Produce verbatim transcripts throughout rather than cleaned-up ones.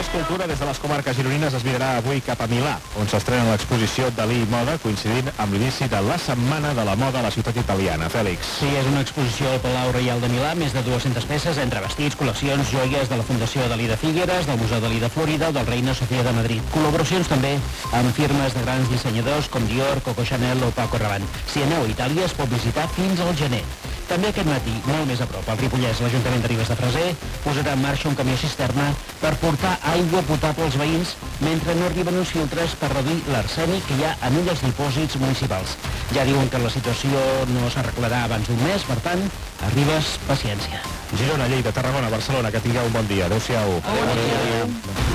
Més cultura des de les comarques gironines es mirarà avui cap a Milà, on s'estrena l'exposició Dalí Moda, coincidint amb l'inici de la Setmana de la Moda a la ciutat italiana. Fèlix. Sí, és una exposició al Palau Reial de Milà, més de dues-centes peces entre vestits, col·leccions, joies de la Fundació Dalí de Figueres, del Museu Dalí de Florida o del Reina Sofia de Madrid. Col·laboracions també amb firmes de grans dissenyadors com Dior, Coco Chanel o Paco Rabanne. Si aneu a Itàlia es pot visitar fins al gener. També aquest matí, molt més a prop, al Ripollès, l'Ajuntament de Ribes de Freser posarà en marxa un camió cisterna per portar aigua potable als veïns mentre no arriben uns filtres per reduir l'arsènic que hi ha en un dels dipòsits municipals. Ja diuen que la situació no s'arreglarà abans d'un mes, per tant, a Ribes, paciència. Girona, Lleida, Tarragona, Barcelona, que tingueu un bon dia. Adéu-siau. Adéu.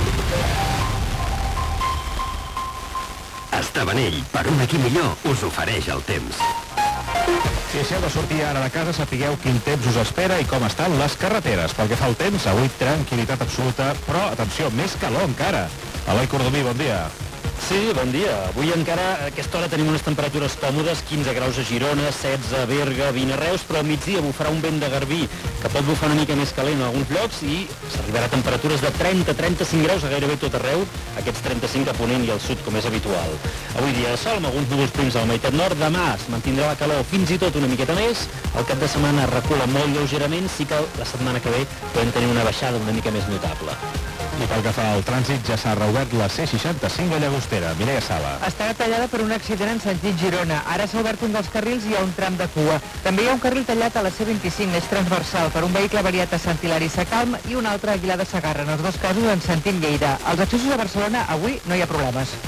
Estavanell, per un aquí millor, us ofereix el temps. Si deixeu de sortir ara de casa, sapigueu quin temps us espera i com estan les carreteres. Pel que fa al temps, avui tranquil·litat absoluta, però, atenció, més calor encara. Eloi Cordomí, bon dia. Sí, bon dia. Avui encara a aquesta hora tenim unes temperatures còmodes, quinze graus a Girona, setze a Berga, vint a Reus, però al migdia bufarà un vent de garbí que pot bufar una mica més calent en alguns llocs i s'arribarà a temperatures de trenta a trenta-cinc graus a gairebé tot arreu, aquests trenta-cinc a Ponent i al sud, com és habitual. Avui dia de sol, amb alguns núvols prims a la meitat nord, demà es mantindrà la calor fins i tot una miqueta més, el cap de setmana recula molt lleugerament, sí que la setmana que ve podem tenir una baixada una mica més notable. I pel que fa al trànsit, ja s'ha reobert la C seixanta-cinc a Llagostera. Mireia Sala. Està tallada per un accident en sentit Girona. Ara s'ha obert un dels carrils i hi ha un tram de cua. També hi ha un carril tallat a la C vint-i-cinc, és transversal, per un vehicle variat a Sant Hilari Sacalm i un altre a Aguilar de Segarra, en els dos casos en sentit Lleida. Als accessos a Barcelona avui no hi ha problemes.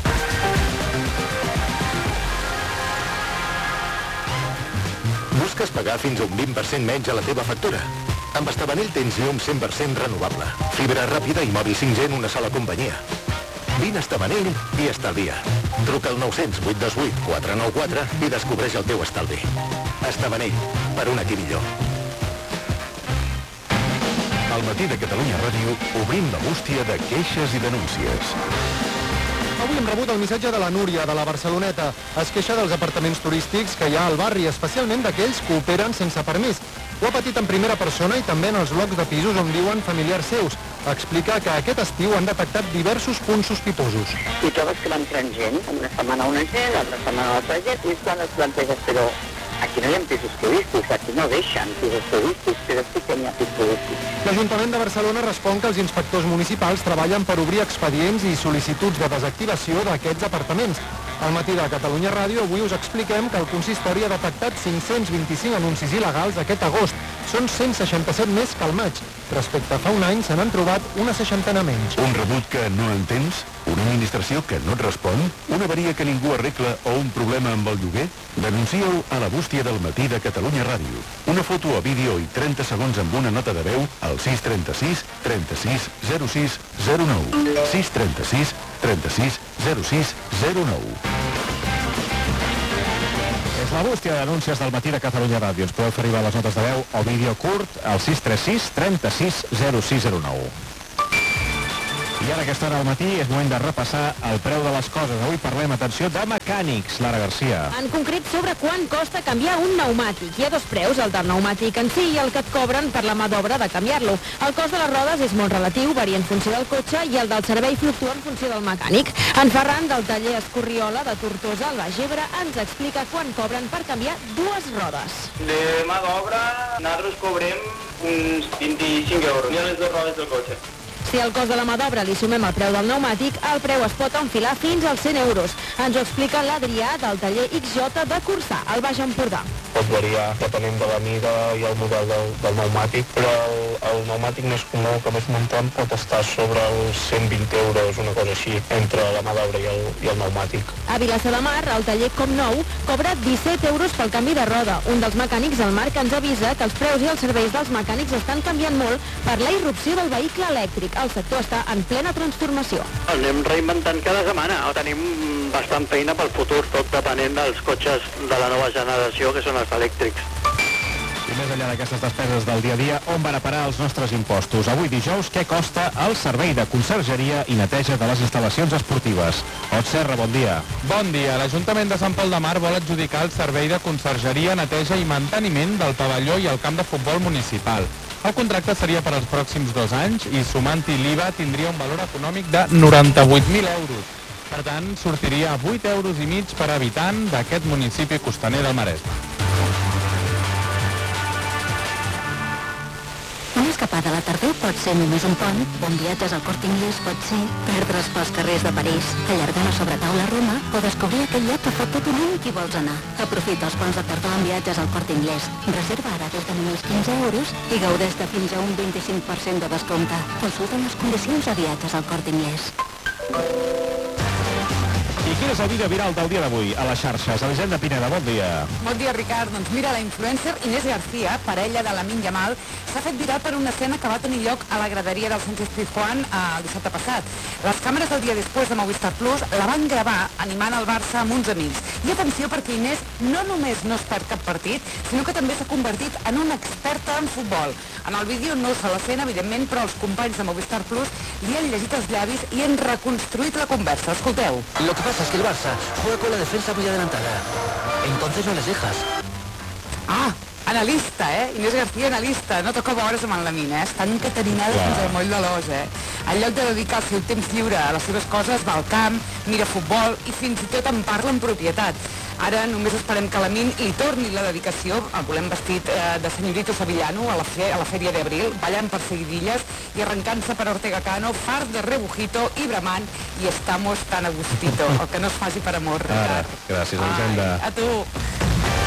Busques pagar fins a un vint per cent menys a la teva factura? Amb Estavanell tens llum cent per cent renovable, fibra ràpida i mòbil cinc G en una sola companyia. Vine a Estavanell i estalvia. Truca al nou zero vuit dos vuit quatre nou quatre i descobreix el teu estalvi. Estavanell, per un aquí millor. Al matí de Catalunya Ràdio obrim la bústia de queixes i denúncies. Avui hem rebut el missatge de la Núria, de la Barceloneta. Es queixa dels apartaments turístics que hi ha al barri, especialment d'aquells que operen sense permís. Ho ha patit en primera persona i també en els blocs de pisos on viuen familiars seus. Explica que aquest estiu han detectat diversos punts sospitosos. I trobes que va entrant gent, una setmana una gent, l'altra setmana l'altra gent, i és quan es planteges, però aquí no hi ha pisos turístics, aquí no deixen pisos turístics, però sí que n'hi ha pisos turístics. L'Ajuntament de Barcelona respon que els inspectors municipals treballen per obrir expedients i sol·licituds de desactivació d'aquests apartaments. Al matí de Catalunya Ràdio avui us expliquem que el consistori ha detectat cinc-cents vint-i-cinc anuncis il·legals aquest agost. Són cent seixanta-set més que al maig. Respecte a fa un any se n'han trobat una seixantena menys. Un rebut que no entens? Una administració que no et respon? Una avaria que ningú arregla o un problema amb el lloguer? Denuncia-ho a la bústia del matí de Catalunya Ràdio. Una foto o vídeo i trenta segons amb una nota de veu al sis trenta-sis trenta-sis zero sis zero nou. sis trenta-sis trenta-sis zero sis zero nou. És la bústia de denúncies del matí de Catalunya Ràdio. Ens podeu fer arribar les notes de veu o vídeo curt al sis tres sis trenta-sis zero sis zero nou. I ara, a aquesta hora al matí, és moment de repassar el preu de les coses. Avui parlem, atenció, de mecànics. Lara Garcia. En concret, sobre quan costa canviar un pneumàtic. Hi ha dos preus, el del pneumàtic en si i el que et cobren per la mà d'obra de canviar-lo. El cost de les rodes és molt relatiu, varia en funció del cotxe, i el del servei fluctua en funció del mecànic. En Ferran, del taller Escorriola de Tortosa, al Baix Ebre, ens explica quan cobren per canviar dues rodes. De mà d'obra, nosaltres cobrem uns vint-i-cinc euros. Hi ha les dues rodes del cotxe. Si al cost de la mà d'obra li sumem el preu del pneumàtic, el preu es pot enfilar fins als cent euros. Ens ho explica l'Adrià del taller X J de Corçà, al Baix Empordà. Pot variar depenent de la mida i el model del, del pneumàtic, però el, el pneumàtic més comú que més muntem pot estar sobre els cent vint euros, una cosa així, entre la mà d'obra i, el, i el pneumàtic. A Vilassar de Mar, el taller Comnou cobra disset euros pel canvi de roda. Un dels mecànics al Marc ens avisa que els preus i els serveis dels mecànics estan canviant molt per la irrupció del vehicle elèctric. El sector està en plena transformació. Anem reinventant cada setmana. Tenim bastant feina pel futur, tot depenent dels cotxes de la nova generació, que són els elèctrics. I més enllà d'aquestes despeses del dia a dia, on van a parar els nostres impostos? Avui dijous, què costa el servei de consergeria i neteja de les instal·lacions esportives? Ot Serra, bon dia. Bon dia. L'Ajuntament de Sant Pol de Mar vol adjudicar el servei de consergeria, neteja i manteniment del pavelló i el camp de futbol municipal. El contracte seria per als pròxims dos anys i sumant-hi l'I V A tindria un valor econòmic de noranta-vuit mil euros. Per tant, sortiria a vuit euros i mig per habitant d'aquest municipi costaner del Maresme. Una escapada a la tardor pot ser només un pont, on viatges al Corte Inglés pot ser perdre's pels carrers de París, allargar la sobretaula a Roma o descobrir aquell lloc que fa tot un any que vols anar. Aprofita els ponts de tardor amb viatges al Corte Inglés. Reserva ara des de només quinze euros i gaudeix de fins a un vint-i-cinc per cent de descompte. Consulta les condicions a viatges al Corte Inglés. I quin és el vídeo viral del dia d'avui a les xarxes? Elisenda Pineda, bon dia. Bon dia, Ricard. Doncs mira, la influencer Inés García, parella de Lamine Yamal, s'ha fet viral per una escena que va tenir lloc a la graderia del Sánchez Pizjuán el dissabte passat. Les càmeres del dia després de Movistar Plus la van gravar animant el Barça amb uns amics. I atenció, perquè Inés no només no es perd cap partit, sinó que també s'ha convertit en una experta en futbol. En el vídeo no se l'escena, evidentment, però els companys de Movistar Plus li han llegit els llavis i han reconstruït la conversa. Escolteu. Lo que pasa es que el Barça juega con la defensa muy adelantada. Entonces no les dejas. Ah, analista, eh? Inés García, analista. No toca veure's amb en Lamine, eh? Està encatenada Clar. fins al moll de l'os, eh? En lloc de dedicar el seu temps lliure a les seves coses, va al camp, mira futbol i fins i tot en parla en propietat. Ara només esperem que Lamine li torni la dedicació. El volem vestit eh, de senyorito sevillano a la, fe a la fèria d'Abril, ballant per seguidilles i arrencant-se per Ortega Cano, fart de rebujito i bramant, i estamos tan a gustito. El que no es faci per amor, Ricard. Ara, gràcies, Elisenda. Ai, a tu.